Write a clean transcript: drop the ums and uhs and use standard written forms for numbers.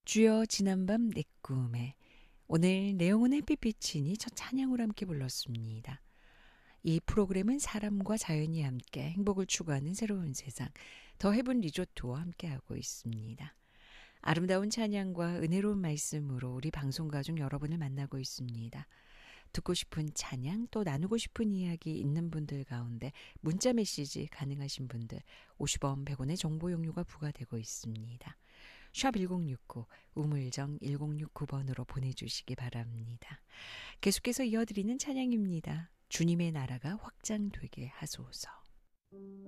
주여 지난밤 내 꿈에. 오늘 내용은 햇빛비치니 첫 찬양으로 함께 불렀습니다. 이 프로그램은 사람과 자연이 함께 행복을 추구하는 새로운 세상 더 헤븐 리조트와 함께하고 있습니다. 아름다운 찬양과 은혜로운 말씀으로 우리 방송가족 여러분을 만나고 있습니다. 듣고 싶은 찬양 또 나누고 싶은 이야기 있는 분들 가운데 문자 메시지 가능하신 분들 50원 100원의 정보 용료가 부과되고 있습니다. 샵 1069 우물정 1069번으로 보내주시기 바랍니다. 계속해서 이어드리는 찬양입니다. 주님의 나라가 확장되게 하소서.